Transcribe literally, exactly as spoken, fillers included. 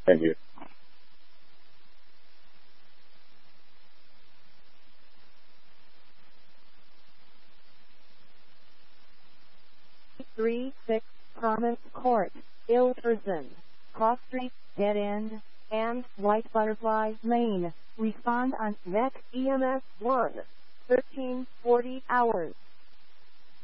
Thank you. three six Promise Court, Ilterson, Cross Street, Dead End, and White Butterfly Lane. Respond on N E C E M S one, thirteen forty hours.